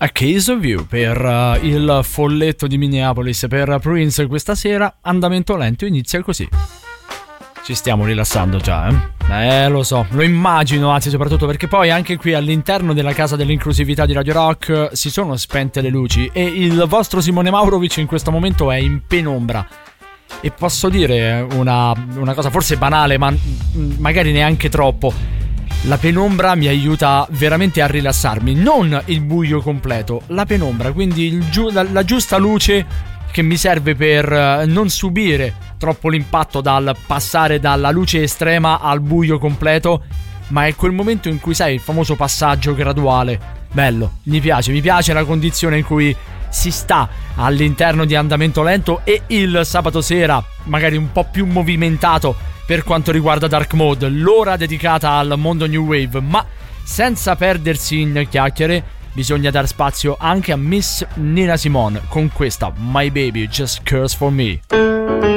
A Case of You per il folletto di Minneapolis per Prince questa sera. Andamento lento inizia così. Ci stiamo rilassando già, lo so, lo immagino, anzi soprattutto perché poi anche qui all'interno della casa dell'inclusività di Radio Rock si sono spente le luci e il vostro Simone Maurovic in questo momento è in penombra. E posso dire una cosa forse banale, ma magari neanche troppo: la penombra mi aiuta veramente a rilassarmi, non il buio completo, la penombra, quindi la giusta luce che mi serve per non subire troppo l'impatto dal passare dalla luce estrema al buio completo, ma è quel momento in cui, sai, il famoso passaggio graduale. Bello, mi piace la condizione in cui si sta all'interno di Andamento Lento, e il sabato sera magari un po' più movimentato per quanto riguarda Dark Mode, l'ora dedicata al mondo New Wave, ma senza perdersi in chiacchiere. Bisogna dar spazio anche a Miss Nina Simone con questa My Baby Just Cares For Me.